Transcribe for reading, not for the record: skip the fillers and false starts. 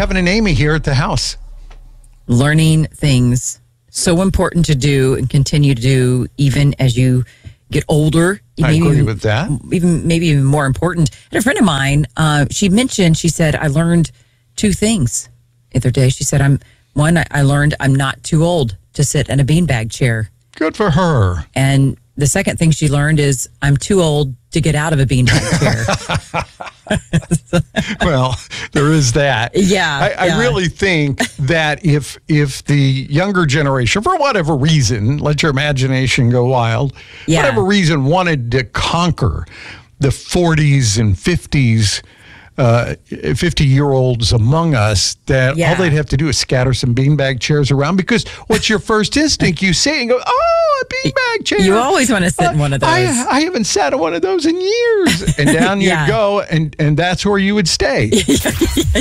Kevin and Amy here at the house. Learning things, so important to do and continue to do even as you get older. I agree with that. Maybe even more important. And a friend of mine, she said, I learned two things the other day. She said, I learned I'm not too old to sit in a beanbag chair. Good for her. And the second thing she learned is I'm too old to get out of a beanbag chair. Well, there is that. Yeah. I really think that if the younger generation, for whatever reason, let your imagination go wild, whatever reason, wanted to conquer the 40s and 50s, 50-year-olds among us, that all they'd have to do is scatter some beanbag chairs around, because what's your first instinct? You see it and go, oh, a beanbag chair. You always want to sit in one of those. I haven't sat in one of those in years. And down you'd go, and that's where you would stay.